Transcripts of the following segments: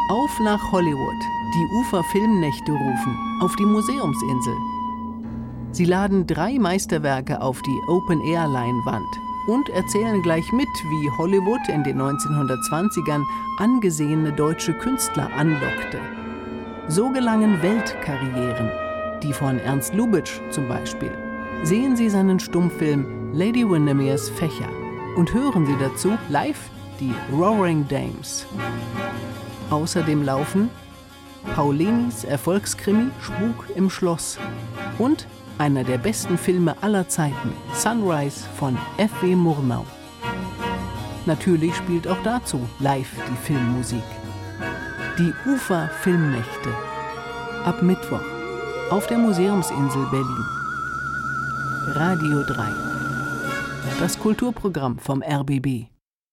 Auf nach Hollywood. Die Ufer-Filmnächte rufen. Auf die Museumsinsel. Sie laden 3 Meisterwerke auf die Open-Air-Leinwand und erzählen gleich mit, wie Hollywood in den 1920ern angesehene deutsche Künstler anlockte. So gelangen Weltkarrieren, die von Ernst Lubitsch zum Beispiel. Sehen Sie seinen Stummfilm Lady Windermere's Fächer und hören Sie dazu live die Roaring Dames. Außerdem laufen Paulinis Erfolgskrimi Spuk im Schloss und einer der besten Filme aller Zeiten, Sunrise von F.W. Murnau. Natürlich spielt auch dazu live die Filmmusik. Die Ufer-Filmnächte. Ab Mittwoch auf der Museumsinsel Berlin. Radio 3. Das Kulturprogramm vom RBB.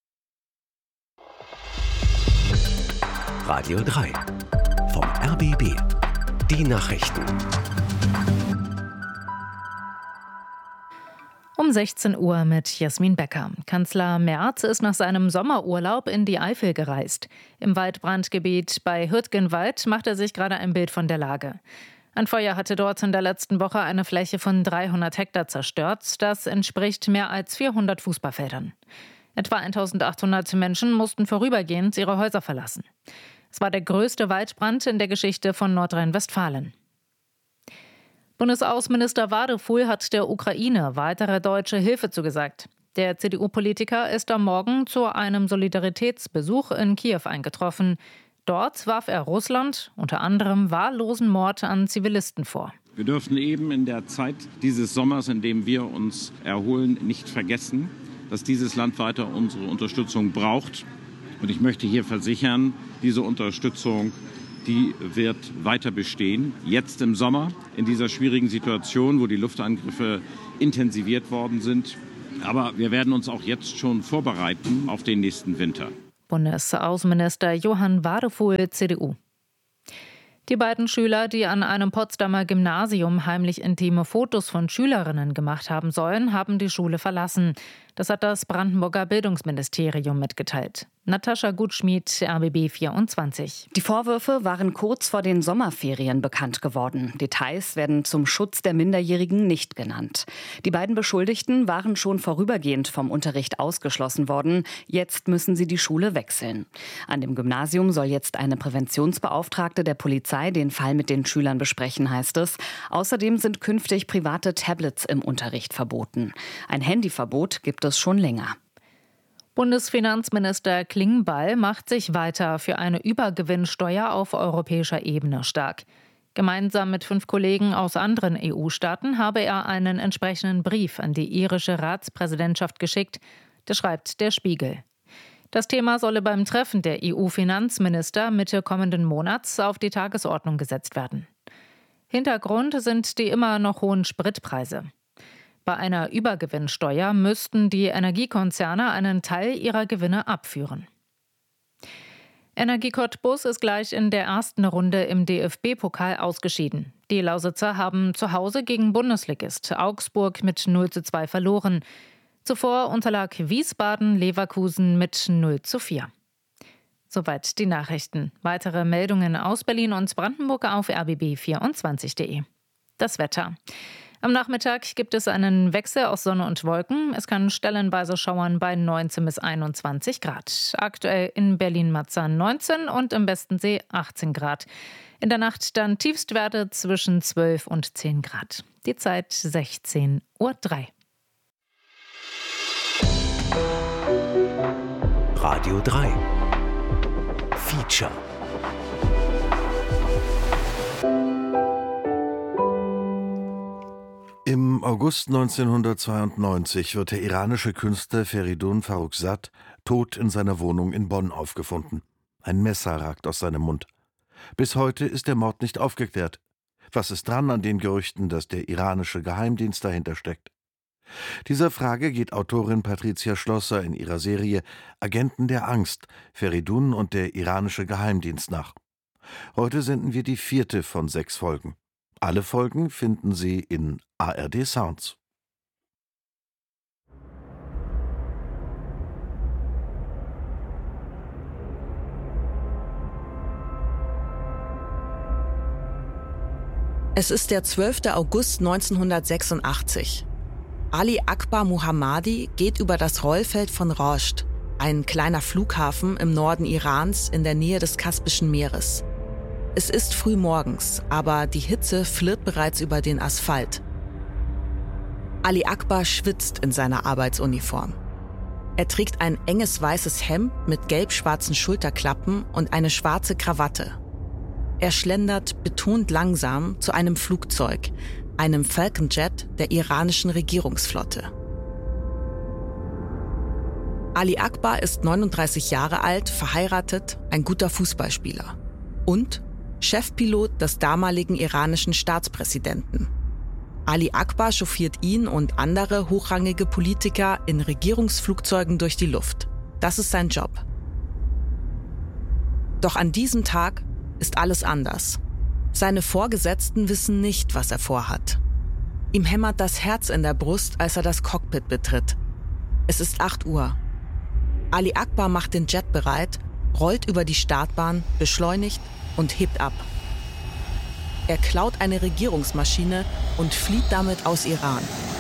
Radio 3 vom RBB. Die Nachrichten. Um 16 Uhr mit Jasmin Becker. Kanzler Merz ist nach seinem Sommerurlaub in die Eifel gereist. Im Waldbrandgebiet bei Hürtgenwald macht er sich gerade ein Bild von der Lage. Ein Feuer hatte dort in der letzten Woche eine Fläche von 300 Hektar zerstört. Das entspricht mehr als 400 Fußballfeldern. Etwa 1800 Menschen mussten vorübergehend ihre Häuser verlassen. Es war der größte Waldbrand in der Geschichte von Nordrhein-Westfalen. Bundesaußenminister Wadefuhl hat der Ukraine weitere deutsche Hilfe zugesagt. Der CDU-Politiker ist am Morgen zu einem Solidaritätsbesuch in Kiew eingetroffen. Dort warf er Russland unter anderem wahllosen Mord an Zivilisten vor. Wir dürfen eben in der Zeit dieses Sommers, in dem wir uns erholen, nicht vergessen, dass dieses Land weiter unsere Unterstützung braucht. Und ich möchte hier versichern, diese Unterstützung, die wird weiter bestehen. Jetzt im Sommer, in dieser schwierigen Situation, wo die Luftangriffe intensiviert worden sind. Aber wir werden uns auch jetzt schon vorbereiten auf den nächsten Winter. Bundesaußenminister Johann Wadefuhl, CDU. Die beiden Schüler, die an einem Potsdamer Gymnasium heimlich intime Fotos von Schülerinnen gemacht haben sollen, haben die Schule verlassen. Das hat das Brandenburger Bildungsministerium mitgeteilt. Natascha Gutschmied, RBB 24. Die Vorwürfe waren kurz vor den Sommerferien bekannt geworden. Details werden zum Schutz der Minderjährigen nicht genannt. Die beiden Beschuldigten waren schon vorübergehend vom Unterricht ausgeschlossen worden. Jetzt müssen sie die Schule wechseln. An dem Gymnasium soll jetzt eine Präventionsbeauftragte der Polizei den Fall mit den Schülern besprechen, heißt es. Außerdem sind künftig private Tablets im Unterricht verboten. Ein Handyverbot gibt es schon länger. Bundesfinanzminister Klingbeil macht sich weiter für eine Übergewinnsteuer auf europäischer Ebene stark. Gemeinsam mit 5 Kollegen aus anderen EU-Staaten habe er einen entsprechenden Brief an die irische Ratspräsidentschaft geschickt. Das schreibt der Spiegel. Das Thema solle beim Treffen der EU-Finanzminister Mitte kommenden Monats auf die Tagesordnung gesetzt werden. Hintergrund sind die immer noch hohen Spritpreise. Bei einer Übergewinnsteuer müssten die Energiekonzerne einen Teil ihrer Gewinne abführen. Energie Cottbus ist gleich in der ersten Runde im DFB-Pokal ausgeschieden. Die Lausitzer haben zu Hause gegen Bundesligist Augsburg mit 0:2 verloren. Zuvor unterlag Wiesbaden Leverkusen mit 0:4. Soweit die Nachrichten. Weitere Meldungen aus Berlin und Brandenburg auf rbb24.de. Das Wetter. Am Nachmittag gibt es einen Wechsel aus Sonne und Wolken. Es kann stellenweise schauern bei 19 bis 21 Grad. Aktuell in Berlin-Marzahn 19 und im Westensee 18 Grad. In der Nacht dann Tiefstwerte zwischen 12 und 10 Grad. Die Zeit 16:03 Uhr. Radio 3 Feature. Im August 1992 wird der iranische Künstler Feridun Farrokhzad tot in seiner Wohnung in Bonn aufgefunden. Ein Messer ragt aus seinem Mund. Bis heute ist der Mord nicht aufgeklärt. Was ist dran an den Gerüchten, dass der iranische Geheimdienst dahinter steckt? Dieser Frage geht Autorin Patricia Schlosser in ihrer Serie Agenten der Angst, Feridun und der iranische Geheimdienst nach. Heute senden wir die 4. von 6 Folgen. Alle Folgen finden Sie in ARD Sounds. Es ist der 12. August 1986. Ali Akbar Muhammadi geht über das Rollfeld von Rasht, ein kleiner Flughafen im Norden Irans in der Nähe des Kaspischen Meeres. Es ist früh morgens, aber die Hitze flirrt bereits über den Asphalt. Ali Akbar schwitzt in seiner Arbeitsuniform. Er trägt ein enges weißes Hemd mit gelb-schwarzen Schulterklappen und eine schwarze Krawatte. Er schlendert betont langsam zu einem Flugzeug, einem Falcon Jet der iranischen Regierungsflotte. Ali Akbar ist 39 Jahre alt, verheiratet, ein guter Fußballspieler und Chefpilot des damaligen iranischen Staatspräsidenten. Ali Akbar chauffiert ihn und andere hochrangige Politiker in Regierungsflugzeugen durch die Luft. Das ist sein Job. Doch an diesem Tag ist alles anders. Seine Vorgesetzten wissen nicht, was er vorhat. Ihm hämmert das Herz in der Brust, als er das Cockpit betritt. Es ist 8 Uhr. Ali Akbar macht den Jet bereit, rollt über die Startbahn, beschleunigt und hebt ab. Er klaut eine Regierungsmaschine und flieht damit aus Iran.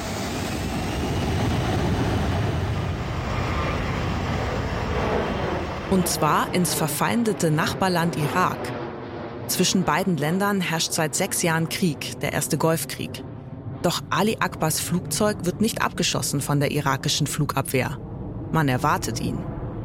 Und zwar ins verfeindete Nachbarland Irak. Zwischen beiden Ländern herrscht seit 6 Jahren Krieg, der erste Golfkrieg. Doch Ali Akbars Flugzeug wird nicht abgeschossen von der irakischen Flugabwehr. Man erwartet ihn.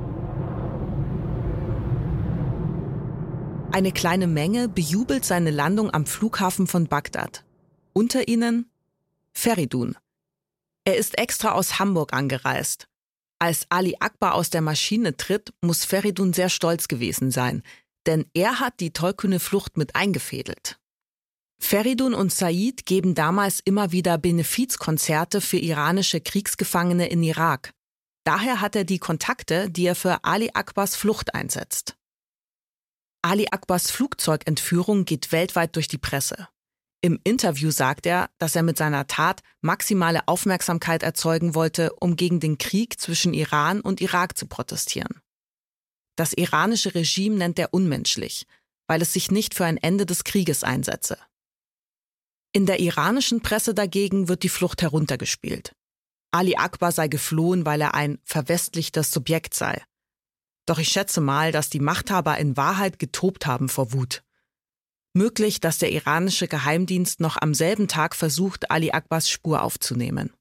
Eine kleine Menge bejubelt seine Landung am Flughafen von Bagdad. Unter ihnen Feridun. Er ist extra aus Hamburg angereist. Als Ali Akbar aus der Maschine tritt, muss Feridun sehr stolz gewesen sein, denn er hat die tollkühne Flucht mit eingefädelt. Feridun und Said geben damals immer wieder Benefizkonzerte für iranische Kriegsgefangene in Irak. Daher hat er die Kontakte, die er für Ali Akbars Flucht einsetzt. Ali Akbars Flugzeugentführung geht weltweit durch die Presse. Im Interview sagt er, dass er mit seiner Tat maximale Aufmerksamkeit erzeugen wollte, um gegen den Krieg zwischen Iran und Irak zu protestieren. Das iranische Regime nennt er unmenschlich, weil es sich nicht für ein Ende des Krieges einsetze. In der iranischen Presse dagegen wird die Flucht heruntergespielt. Ali Akbar sei geflohen, weil er ein verwestlichtes Subjekt sei. Doch ich schätze mal, dass die Machthaber in Wahrheit getobt haben vor Wut. Möglich, dass der iranische Geheimdienst noch am selben Tag versucht, Ali Akbars Spur aufzunehmen.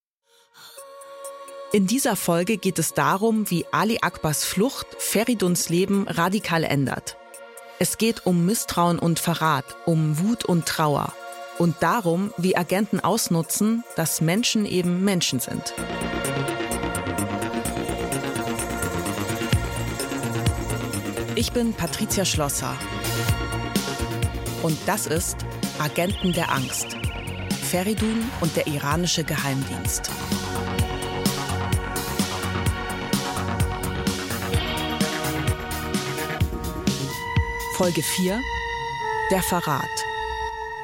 In dieser Folge geht es darum, wie Ali Akbars Flucht Feriduns Leben radikal ändert. Es geht um Misstrauen und Verrat, um Wut und Trauer und darum, wie Agenten ausnutzen, dass Menschen eben Menschen sind. Ich bin Patricia Schlosser. Und das ist Agenten der Angst. Feridun und der iranische Geheimdienst. Folge 4: Der Verrat.